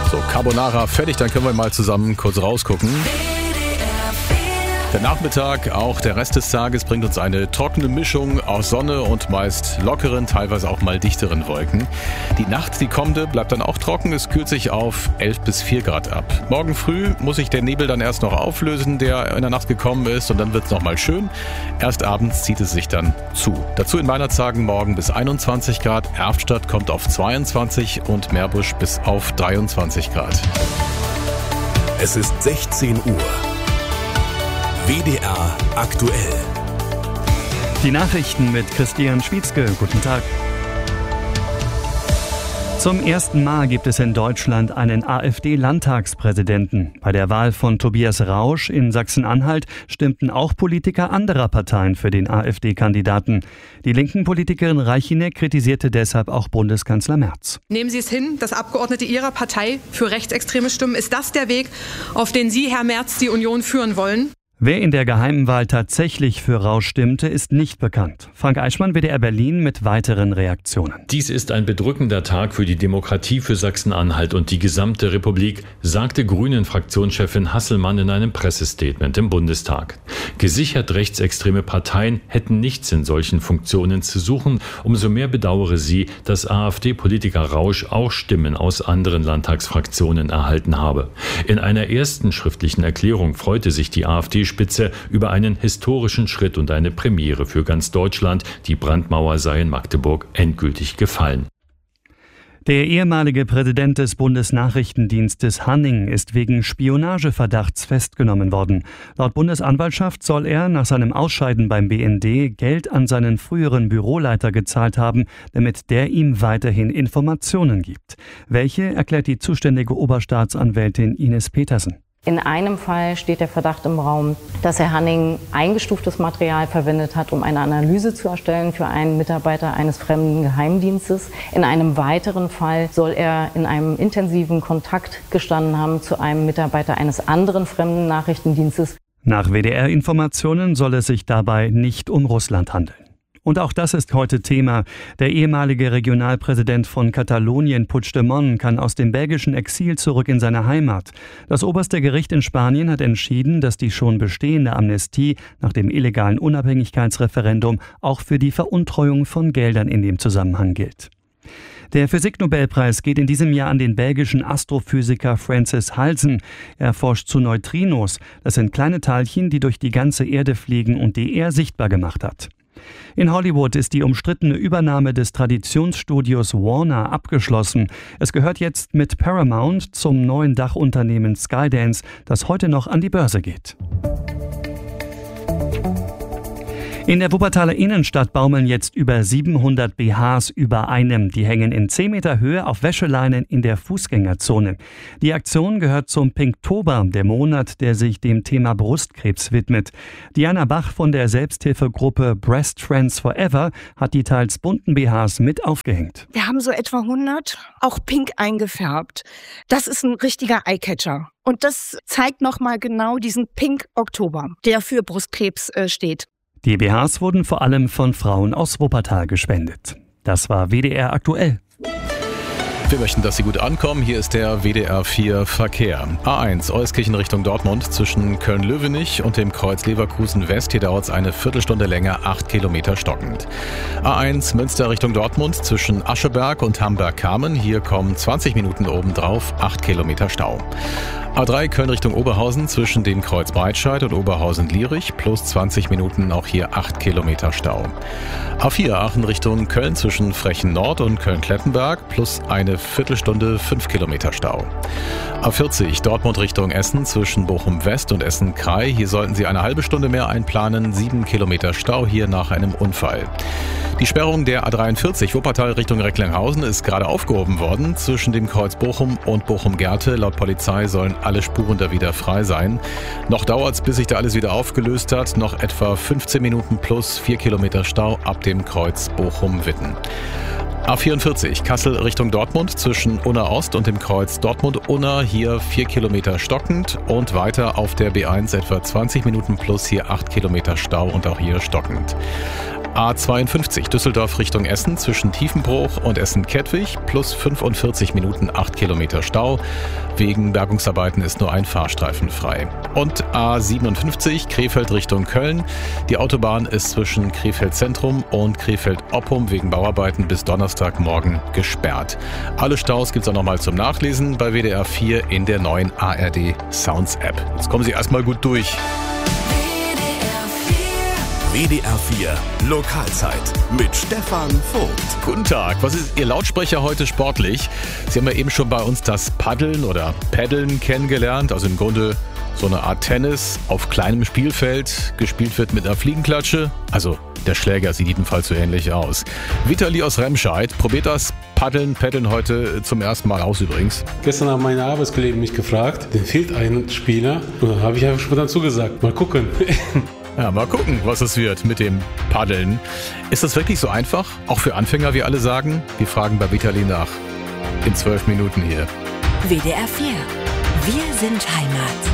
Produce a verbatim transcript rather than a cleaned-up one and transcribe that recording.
So, Carbonara fertig, dann können wir mal zusammen kurz rausgucken. Der Nachmittag, auch der Rest des Tages, bringt uns eine trockene Mischung aus Sonne und meist lockeren, teilweise auch mal dichteren Wolken. Die Nacht, die kommende, bleibt dann auch trocken. Es kühlt sich auf elf bis vier Grad ab. Morgen früh muss sich der Nebel dann erst noch auflösen, der in der Nacht gekommen ist, und dann wird es nochmal schön. Erst abends zieht es sich dann zu. Dazu in Weihnachtstagen morgen bis einundzwanzig Grad. Erftstadt kommt auf zweiundzwanzig und Meerbusch bis auf dreiundzwanzig Grad. Es ist sechzehn Uhr. W D R aktuell. Die Nachrichten mit Christian Schwietzke. Guten Tag. Zum ersten Mal gibt es in Deutschland einen AfD-Landtagspräsidenten. Bei der Wahl von Tobias Rausch in Sachsen-Anhalt stimmten auch Politiker anderer Parteien für den AfD-Kandidaten. Die linken Politikerin Reichinek kritisierte deshalb auch Bundeskanzler Merz. Nehmen Sie es hin, dass Abgeordnete Ihrer Partei für Rechtsextreme stimmen? Ist das der Weg, auf den Sie, Herr Merz, die Union führen wollen? Wer in der geheimen Wahl tatsächlich für Rausch stimmte, ist nicht bekannt. Frank Eichmann, W D R Berlin, mit weiteren Reaktionen. Dies ist ein bedrückender Tag für die Demokratie, für Sachsen-Anhalt und die gesamte Republik, sagte Grünen-Fraktionschefin Hasselmann in einem Pressestatement im Bundestag. Gesichert rechtsextreme Parteien hätten nichts in solchen Funktionen zu suchen. Umso mehr bedauere sie, dass AfD-Politiker Rausch auch Stimmen aus anderen Landtagsfraktionen erhalten habe. In einer ersten schriftlichen Erklärung freute sich die AfD Spitze über einen historischen Schritt und eine Premiere für ganz Deutschland. Die Brandmauer sei in Magdeburg endgültig gefallen. Der ehemalige Präsident des Bundesnachrichtendienstes Hanning ist wegen Spionageverdachts festgenommen worden. Laut Bundesanwaltschaft soll er nach seinem Ausscheiden beim B N D Geld an seinen früheren Büroleiter gezahlt haben, damit der ihm weiterhin Informationen gibt. Welche, erklärt die zuständige Oberstaatsanwältin Ines Petersen. In einem Fall steht der Verdacht im Raum, dass Herr Hanning eingestuftes Material verwendet hat, um eine Analyse zu erstellen für einen Mitarbeiter eines fremden Geheimdienstes. In einem weiteren Fall soll er in einem intensiven Kontakt gestanden haben zu einem Mitarbeiter eines anderen fremden Nachrichtendienstes. Nach W D R-Informationen soll es sich dabei nicht um Russland handeln. Und auch das ist heute Thema. Der ehemalige Regionalpräsident von Katalonien, Puigdemont, kann aus dem belgischen Exil zurück in seine Heimat. Das oberste Gericht in Spanien hat entschieden, dass die schon bestehende Amnestie nach dem illegalen Unabhängigkeitsreferendum auch für die Veruntreuung von Geldern in dem Zusammenhang gilt. Der Physiknobelpreis geht in diesem Jahr an den belgischen Astrophysiker Francis Halsen. Er forscht zu Neutrinos. Das sind kleine Teilchen, die durch die ganze Erde fliegen und die er sichtbar gemacht hat. In Hollywood ist die umstrittene Übernahme des Traditionsstudios Warner abgeschlossen. Es gehört jetzt mit Paramount zum neuen Dachunternehmen Skydance, das heute noch an die Börse geht. In der Wuppertaler Innenstadt baumeln jetzt über siebenhundert B Hs über einem. Die hängen in zehn Meter Höhe auf Wäscheleinen in der Fußgängerzone. Die Aktion gehört zum Pinktober, der Monat, der sich dem Thema Brustkrebs widmet. Diana Bach von der Selbsthilfegruppe Breast Friends Forever hat die teils bunten B Hs mit aufgehängt. Wir haben so etwa hundert, auch pink eingefärbt. Das ist ein richtiger Eyecatcher. Und das zeigt nochmal genau diesen Pink Oktober, der für Brustkrebs äh, steht. Die B Hs wurden vor allem von Frauen aus Wuppertal gespendet. Das war W D R aktuell. Wir möchten, dass Sie gut ankommen. Hier ist der W D R vier Verkehr. A eins, Euskirchen Richtung Dortmund zwischen Köln-Löwenich und dem Kreuz Leverkusen West. Hier dauert es eine Viertelstunde länger, acht Kilometer stockend. A eins, Münster Richtung Dortmund zwischen Ascheberg und Hamburg-Kamen. Hier kommen zwanzig Minuten obendrauf, acht Kilometer Stau. A drei, Köln Richtung Oberhausen zwischen dem Kreuz Breitscheid und Oberhausen-Lierich plus zwanzig Minuten, auch hier acht Kilometer Stau. A vier, Aachen Richtung Köln zwischen Frechen Nord und Köln-Klettenberg plus eine Viertelstunde, fünf Kilometer Stau. A vierzig, Dortmund Richtung Essen zwischen Bochum West und Essen-Kraai. Hier sollten Sie eine halbe Stunde mehr einplanen, sieben Kilometer Stau hier nach einem Unfall. Die Sperrung der A dreiundvierzig Wuppertal Richtung Recklinghausen ist gerade aufgehoben worden. Zwischen dem Kreuz Bochum und Bochum-Gerte. Laut Polizei sollen alle Spuren da wieder frei sein. Noch dauert es, bis sich da alles wieder aufgelöst hat. Noch etwa fünfzehn Minuten plus vier Kilometer Stau ab dem Kreuz Bochum-Witten. A vierundvierzig, Kassel Richtung Dortmund zwischen Unna Ost und dem Kreuz Dortmund-Unna, hier vier Kilometer stockend und weiter auf der B eins etwa zwanzig Minuten plus hier acht Kilometer Stau und auch hier stockend. A zweiundfünfzig Düsseldorf Richtung Essen zwischen Tiefenbruch und Essen-Kettwig plus fünfundvierzig Minuten, acht Kilometer Stau. Wegen Bergungsarbeiten ist nur ein Fahrstreifen frei. Und A siebenundfünfzig Krefeld Richtung Köln. Die Autobahn ist zwischen Krefeld Zentrum und Krefeld Oppum wegen Bauarbeiten bis Donnerstagmorgen gesperrt. Alle Staus gibt's auch nochmal zum Nachlesen bei W D R vier in der neuen A R D Sounds App. Jetzt kommen Sie erstmal gut durch. W D R vier Lokalzeit mit Stefan Vogt. Guten Tag, was ist Ihr Lautsprecher heute sportlich? Sie haben ja eben schon bei uns das Paddeln oder Paddeln kennengelernt, also im Grunde so eine Art Tennis auf kleinem Spielfeld, gespielt wird mit einer Fliegenklatsche. Also der Schläger sieht jedenfalls so ähnlich aus. Vitali aus Remscheid probiert das Paddeln, Paddeln heute zum ersten Mal aus übrigens. Gestern haben meine Arbeitskollegen mich gefragt, denn fehlt ein Spieler. Und dann habe ich einfach spontan zugesagt, mal gucken. Ja, mal gucken, was es wird mit dem Paddeln. Ist das wirklich so einfach? Auch für Anfänger, wie alle sagen? Wir fragen bei Vitali nach. In zwölf Minuten hier. W D R vier. Wir sind Heimat.